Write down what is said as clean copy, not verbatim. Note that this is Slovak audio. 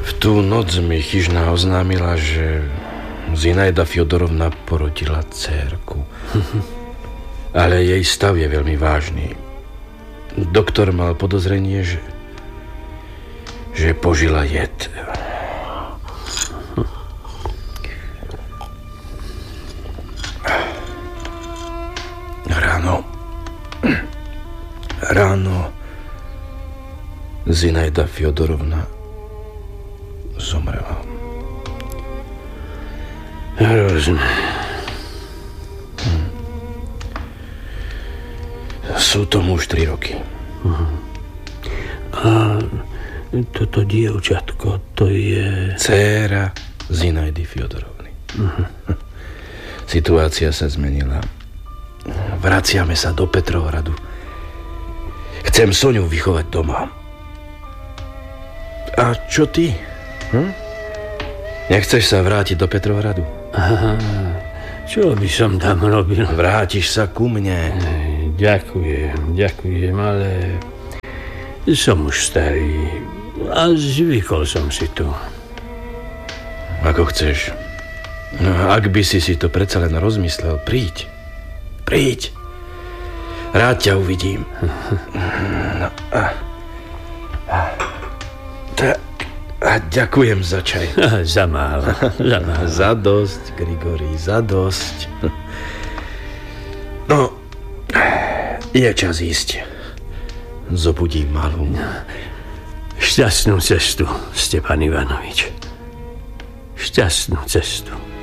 V tú noc mi Chyžná oznámila, že Zinaida Fjodorovna porodila dcérku. Ale jej stav je veľmi vážny. Doktor mal podozrenie, že požila jed. Ráno Zinaida Fjodorovna zomrela. Hrozné. Sú tomu už 3 roky. A toto dievčatko, to je... Dcéra Zinaidy Fjodorovny. Situácia sa zmenila. Vraciame sa do Petrohradu. Chcem Soňu vychovať doma. A čo ty? Nechceš sa vrátiť do Petrohradu? Aha, čo by som tam robil? Vrátiš sa ku mne. Ďakujem, ale som už starý a zvykol som si tu. Ako chceš. No, ak by si to predsa len rozmyslel, príď. Rád ťa uvidím. No, a ďakujem za čaj. Za málo. Zadosť, Grigori, zadosť. No, je čas ísť. Zobudím malú. Šťastnú cestu, Stepan Ivanovič. Šťastnú cestu.